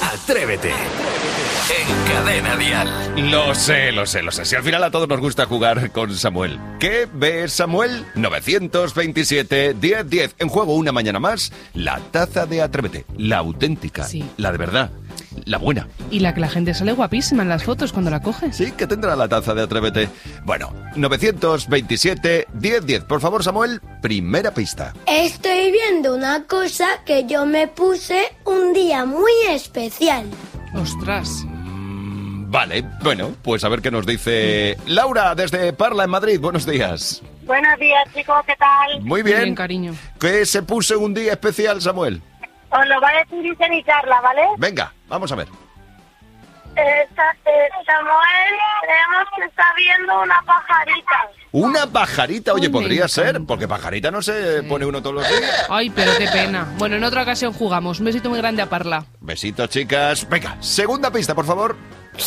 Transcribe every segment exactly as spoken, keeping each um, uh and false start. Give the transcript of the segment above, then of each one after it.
Atrévete. En Cadena Dial. Lo sé, lo sé, lo sé. Si al final a todos nos gusta jugar con Samuel. ¿Qué ves, Samuel? nueve veintisiete, diez diez. En juego una mañana más, la taza de Atrévete. La auténtica. Sí. La de verdad. La buena. Y la que la gente sale guapísima en las fotos cuando la coge. Sí, que tendrá la taza de Atrévete. Bueno, nueve veintisiete, diez diez. Por favor, Samuel, primera pista. Estoy viendo una cosa que yo me puse un día muy especial. Ostras. Vale, bueno, pues a ver qué nos dice Laura desde Parla, en Madrid. Buenos días. Buenos días, chicos, ¿qué tal? Muy bien. Muy bien, cariño. ¿Qué se puso un día especial, Samuel? Os lo va a decir Isen y Carla, ¿vale? Venga, vamos a ver. Eh, Sa- eh, Samuel, creemos que está viendo una pajarita. Una pajarita, oye, Ay, me podría ser, encanta. porque pajarita no se pone uno todos los días. Ay, pero qué pena. Bueno, en otra ocasión jugamos. Un besito muy grande a Parla. Besitos, chicas. Venga, segunda pista, por favor.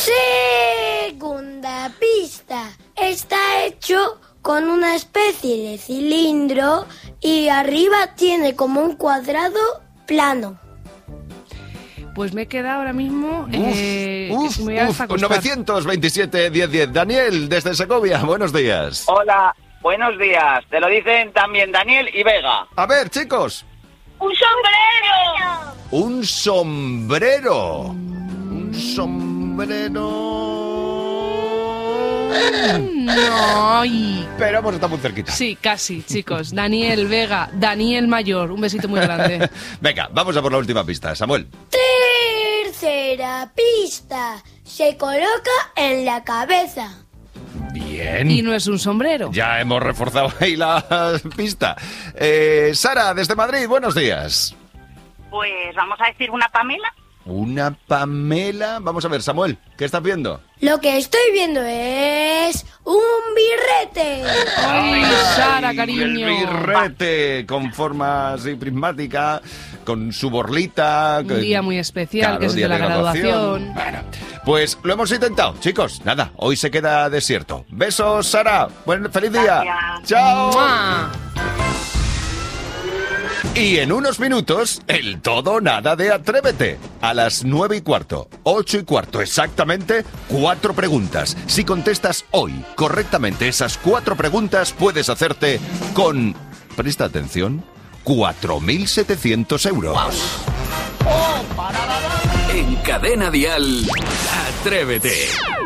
Segunda pista. Está hecho con una especie de cilindro y arriba tiene como un cuadrado plano. Pues me he quedado ahora mismo... Uf, eh, que uf, si me voy a uf. acostar. nueve veintisiete, diez diez. Daniel, desde Segovia, buenos días. Hola, buenos días. Te lo dicen también Daniel y Vega. A ver, chicos. ¡Un sombrero! Un sombrero. Un sombrero... No, ay. Pero hemos estado muy cerquita. Sí, casi, chicos. Daniel Vega, Daniel Mayor. Un besito muy grande. Venga, vamos a por la última pista, Samuel. Tercera pista. Se coloca en la cabeza. Bien. Y no es un sombrero. Ya hemos reforzado ahí la pista. Eh, Sara, desde Madrid, buenos días. Pues vamos a decir una Pamela. Una Pamela. Vamos a ver, Samuel, ¿qué estás viendo? Lo que estoy viendo es un birrete. Ay, Sara, Ay, cariño. El birrete con forma así prismática, con su borlita. Un que- día muy especial, Claro, que es el día de la graduación. Bueno, pues lo hemos intentado, chicos. Nada, hoy se queda desierto. Besos, Sara. Buen feliz día. Gracias. Chao. ¡Mua! Y en unos minutos, el todo o nada de Atrévete. A las nueve y cuarto, ocho y cuarto exactamente, cuatro preguntas. Si contestas hoy correctamente esas cuatro preguntas, puedes hacerte con, presta atención, cuatro mil setecientos euros. En Cadena Dial. Atrévete.